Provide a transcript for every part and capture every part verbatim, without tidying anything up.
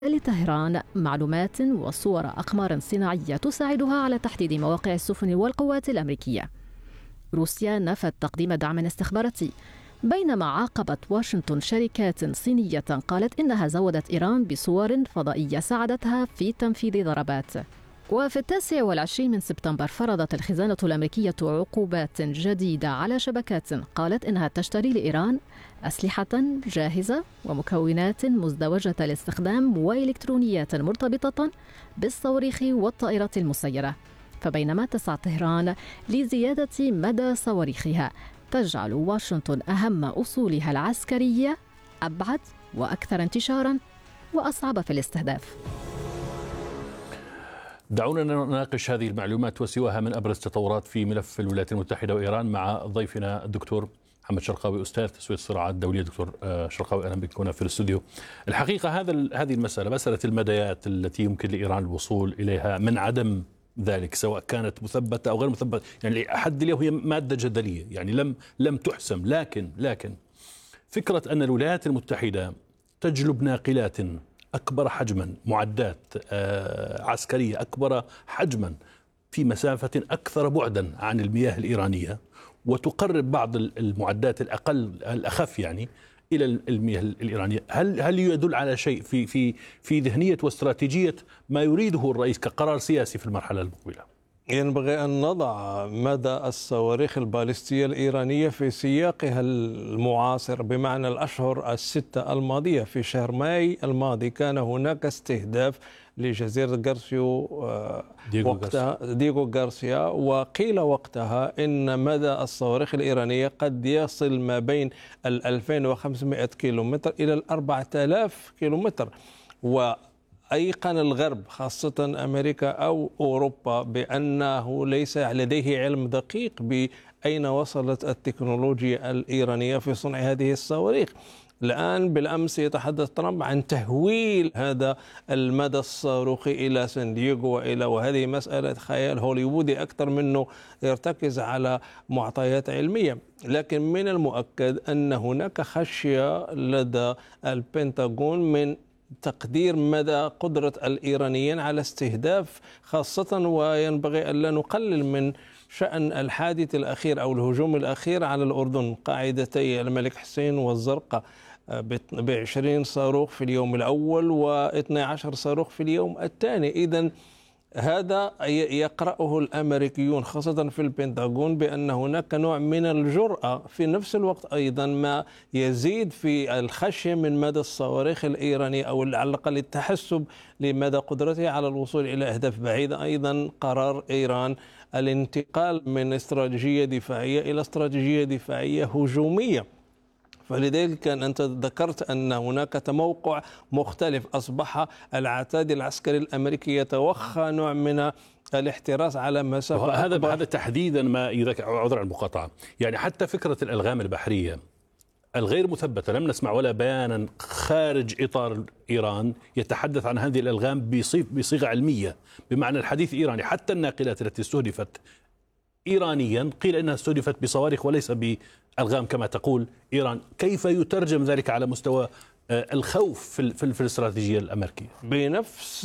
لطهران معلومات وصور أقمار صناعية تساعدها على تحديد مواقع السفن والقوات الأمريكية. روسيا نفت تقديم دعم استخباراتي، بينما عاقبت واشنطن شركات صينية قالت إنها زودت إيران بصور فضائية ساعدتها في تنفيذ ضربات. وفي التاسع والعشرين من سبتمبر فرضت الخزانة الأمريكية عقوبات جديدة على شبكات قالت إنها تشتري لإيران أسلحة جاهزة ومكونات مزدوجة الاستخدام وإلكترونيات مرتبطة بالصواريخ والطائرات المسيرة. فبينما تسعى طهران لزيادة مدى صواريخها، تجعل واشنطن أهم أصولها العسكرية أبعد وأكثر انتشارا وأصعب في الاستهداف. دعونا نناقش هذه المعلومات وسواها من أبرز التطورات في ملف الولايات المتحدة وإيران مع ضيفنا الدكتور محمد شرقاوي، أستاذ تسوية الصراعات الدولية. دكتور شرقاوي، أهلا بك هنا في الاستوديو. الحقيقة هذا هذه المسألة، مسألة المدايات التي يمكن لإيران الوصول إليها من عدم ذلك، سواء كانت مثبتة أو غير مثبتة، يعني لحد اليوم هي مادة جدلية، يعني لم لم تحسم. لكن لكن فكرة أن الولايات المتحدة تجلب ناقلات أكبر حجما، معدات عسكرية أكبر حجما في مسافة أكثر بعدا عن المياه الإيرانية، وتقرب بعض المعدات الأقل الأخف يعني إلى المياه الإيرانية، هل هل يدل على شيء في في في ذهنية واستراتيجية ما يريده الرئيس كقرار سياسي في المرحلة المقبلة؟ ينبغي أن نضع مدى الصواريخ البالستية الإيرانية في سياقها المعاصر، بمعنى الأشهر الستة الماضية. في شهر ماي الماضي كان هناك استهداف لجزيرة غارسيو ديغو وقتها ديغو غارسيا، وقيل وقتها إن مدى الصواريخ الإيرانية قد يصل ما بين ال ألفين وخمسمائة كيلومتر إلى ال أربعة آلاف كيلومتر. و أيقن الغرب خاصة أمريكا أو أوروبا بأنه ليس لديه علم دقيق بأين وصلت التكنولوجيا الإيرانية في صنع هذه الصواريخ. الآن بالأمس يتحدث ترامب عن تهويل هذا المدى الصاروخي إلى سان دييغو وإلى، وهذه مسألة خيال هوليوودي أكثر منه يرتكز على معطيات علمية. لكن من المؤكد أن هناك خشية لدى البنتاغون من تقدير مدى قدرة الإيرانيين على استهداف، خاصة وينبغي ألا نقلل من شأن الحادث الأخير أو الهجوم الأخير على الأردن، قاعدتي الملك حسين والزرقاء بعشرين صاروخ في اليوم الأول واثني عشر صاروخ في اليوم الثاني. إذن هذا يقرأه الأمريكيون خاصة في البنتاغون بأن هناك نوع من الجرأة، في نفس الوقت أيضا ما يزيد في الخشية من مدى الصواريخ الإيرانية أو على الأقل التحسب لمدى قدرتها على الوصول إلى أهداف بعيدة. أيضا قرار إيران الانتقال من استراتيجية دفاعية إلى استراتيجية دفاعية هجومية. فلذلك أنت ذكرت أن هناك تموقع مختلف، أصبح العتاد العسكري الأمريكي يتوخى نوع من الاحتراس على مسافة هذا أكبر. هذا تحديدا ما إذا عذر عن المقاطعة، يعني حتى فكرة الألغام البحرية الغير مثبتة لم نسمع ولا بيانا خارج إطار إيران يتحدث عن هذه الألغام بصيغة علمية، بمعنى الحديث إيراني. حتى الناقلات التي استهدفت إيرانيا قيل إنها استهدفت بصواريخ وليس بألغام كما تقول إيران. كيف يترجم ذلك على مستوى الخوف في, في, في الاستراتيجية الأمريكية؟ بنفس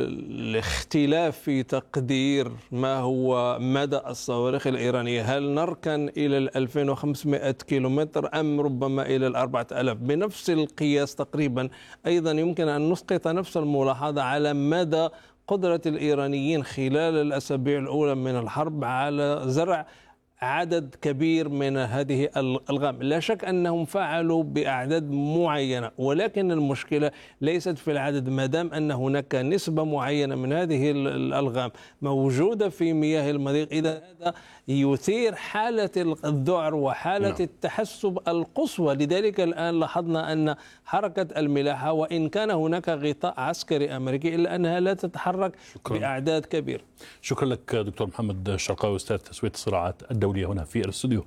الاختلاف في تقدير ما هو مدى الصواريخ الإيرانية، هل نركن إلى ال ألفين وخمسمائة كيلومتر أم ربما إلى ال أربعة آلاف؟ بنفس القياس تقريبا أيضا يمكن أن نسقط نفس الملاحظة على مدى قدرة الإيرانيين خلال الأسابيع الأولى من الحرب على زرع عدد كبير من هذه الألغام. لا شك أنهم فعلوا بأعداد معينة، ولكن المشكلة ليست في العدد، ما دام أن هناك نسبة معينة من هذه الألغام موجودة في مياه المضيق. إذا هذا يثير حالة الذعر وحالة no. التحسب القصوى. لذلك الآن لاحظنا أن حركة الملاحة وإن كان هناك غطاء عسكري أمريكي إلا أنها لا تتحرك شكرا. بأعداد كبيرة. شكرا لك دكتور محمد شرقاوي، أستاذ تسوية الصراعات الدولية هنا في الاستوديو.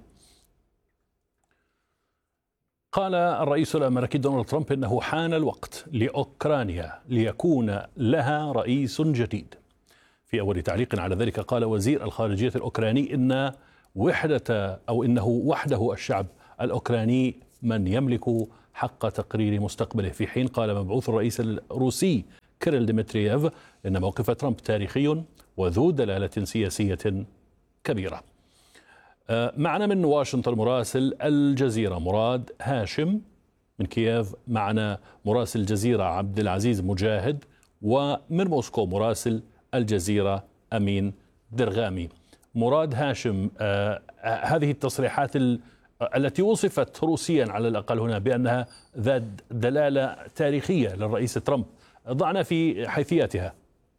قال الرئيس الأمريكي دونالد ترامب إنه حان الوقت لأوكرانيا ليكون لها رئيس جديد. في أول تعليق على ذلك قال وزير الخارجية الأوكراني إن وحدة أو إنه وحده الشعب الأوكراني من يملك حق تقرير مستقبله، في حين قال مبعوث الرئيس الروسي كيريل ديمترييف إن موقف ترامب تاريخي وذو دلالة سياسية كبيرة. معنا من واشنطن مراسل الجزيرة مراد هاشم، من كييف معنا مراسل الجزيرة عبد العزيز مجاهد، ومن موسكو مراسل الجزيرة أمين درغامي. مراد هاشم، آه هذه التصريحات التي وصفت روسيا على الأقل هنا بأنها ذات دلالة تاريخية للرئيس ترامب، ضعنا في حيثياتها.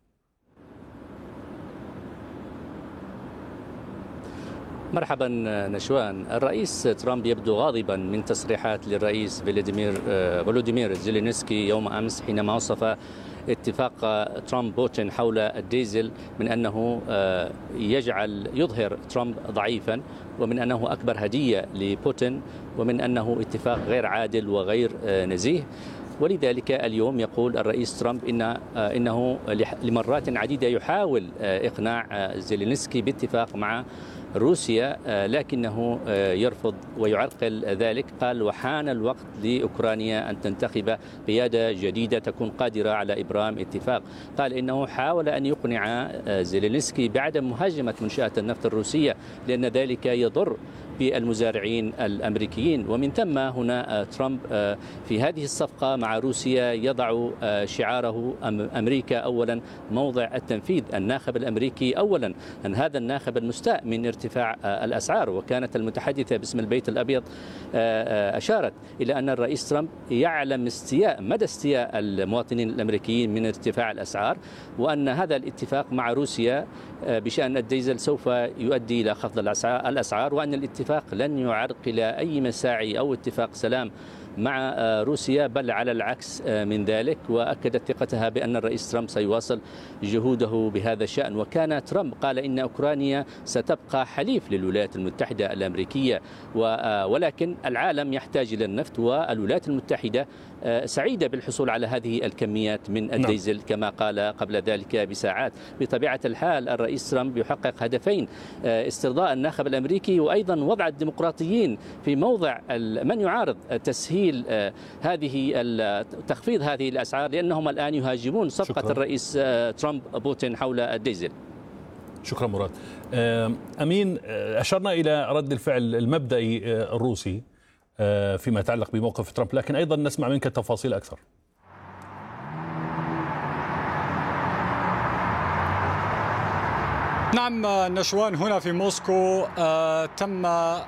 مرحبا نشوان. الرئيس ترامب يبدو غاضبا من تصريحات للرئيس فلاديمير فولوديمير زيلينسكي يوم أمس حينما وصف اتفاق ترامب بوتين حول الديزل من أنه يجعل يظهر ترامب ضعيفا، ومن أنه أكبر هدية لبوتين، ومن أنه اتفاق غير عادل وغير نزيه. ولذلك اليوم يقول الرئيس ترامب إن إنه لمرات عديدة يحاول إقناع زيلينسكي باتفاق مع روسيا، لكنه يرفض ويعرقل ذلك. قال وحان الوقت لأوكرانيا أن تنتخب قيادة جديدة تكون قادرة على إبرام اتفاق. قال إنه حاول أن يقنع زيلينسكي بعدم مهاجمة منشآت النفط الروسية، لأن ذلك يضر بالمزارعين الأمريكيين. ومن ثم هنا ترامب في هذه الصفقة مع روسيا يضع شعاره أمريكا أولا، موضع التنفيذ الناخب الأمريكي أولا، أن هذا الناخب المستاء من ارتفاع الأسعار. وكانت المتحدثة باسم البيت الأبيض أشارت إلى أن الرئيس ترامب يعلم استياء مدى استياء المواطنين الأمريكيين من ارتفاع الأسعار، وأن هذا الاتفاق مع روسيا بشأن الديزل سوف يؤدي إلى خفض الأسعار، وأن الاتفاق لن يعرقل أي مساعي أو اتفاق سلام مع روسيا، بل على العكس من ذلك. وأكدت ثقتها بأن الرئيس ترامب سيواصل جهوده بهذا الشأن. وكان ترامب قال إن أوكرانيا ستبقى حليف للولايات المتحدة الأمريكية، ولكن العالم يحتاج إلى النفط، والولايات المتحدة سعيدة بالحصول على هذه الكميات من الديزل كما قال قبل ذلك بساعات. بطبيعة الحال الرئيس ترامب يحقق هدفين: استرضاء الناخب الأمريكي، وأيضا وضع الديمقراطيين في موضع من يعارض تسهيل هذه تخفيض هذه الأسعار، لأنهم الآن يهاجمون صفقة شكرا. الرئيس ترامب بوتين حول الديزل. شكرا مراد. أمين، أشرنا إلى رد الفعل المبدئي الروسي فيما يتعلق بموقف ترامب، لكن أيضا نسمع منك تفاصيل أكثر. نعم نشوان، هنا في موسكو آه تم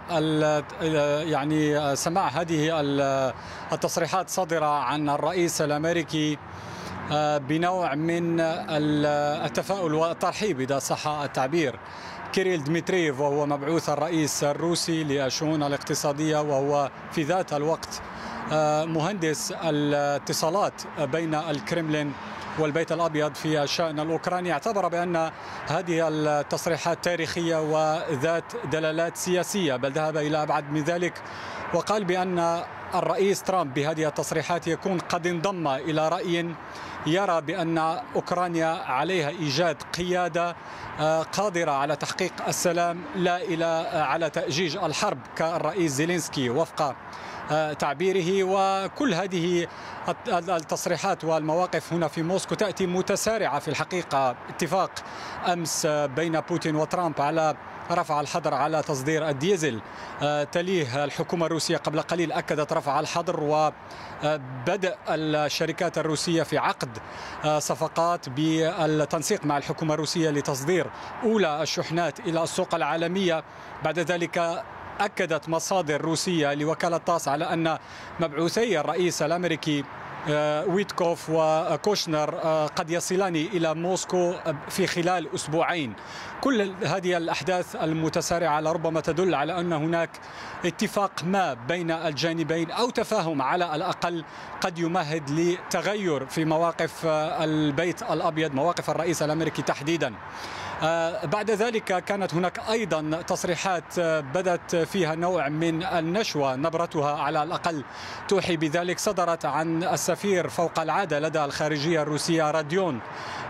يعني سماع هذه التصريحات صادرة عن الرئيس الأمريكي آه بنوع من التفاؤل والترحيب إذا صح التعبير. كيريل ديمترييف وهو مبعوث الرئيس الروسي للشؤون الاقتصادية، وهو في ذات الوقت آه مهندس الاتصالات بين الكرملين والبيت الأبيض في الشأن الأوكراني، اعتبر بأن هذه التصريحات تاريخية وذات دلالات سياسية، بل ذهب إلى أبعد من ذلك وقال بأن الرئيس ترامب بهذه التصريحات يكون قد انضم إلى رأي يرى بأن أوكرانيا عليها إيجاد قيادة قادرة على تحقيق السلام، لا إلى على تأجيج الحرب كالرئيس زيلينسكي وفق تعبيره. وكل هذه التصريحات والمواقف هنا في موسكو تأتي متسارعة في الحقيقة. اتفاق أمس بين بوتين وترامب على رفع الحظر على تصدير الديزل، تليه الحكومة الروسية قبل قليل أكدت رفع الحظر، وبدأ الشركات الروسية في عقد صفقات بالتنسيق مع الحكومة الروسية لتصدير أولى الشحنات إلى السوق العالمية. بعد ذلك أكدت مصادر روسية لوكالة تاس على أن مبعوثي الرئيس الأمريكي ويتكوف وكوشنر قد يصلان إلى موسكو في خلال أسبوعين. كل هذه الأحداث المتسارعة لربما تدل على أن هناك اتفاق ما بين الجانبين، أو تفاهم على الأقل قد يمهد لتغير في مواقف البيت الأبيض، مواقف الرئيس الأمريكي تحديدا. بعد ذلك كانت هناك أيضا تصريحات بدت فيها نوع من النشوة، نبرتها على الأقل توحي بذلك، صدرت عن السفير فوق العادة لدى الخارجية الروسية راديون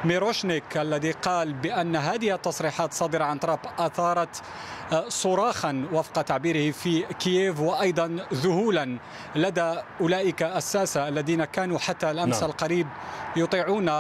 ميروشنيك الذي قال بأن هذه التصريحات صادرة عن ترامب أثارت صراخا وفق تعبيره في كييف، وأيضا ذهولا لدى أولئك الساسة الذين كانوا حتى الأمس نعم. القريب يطيعون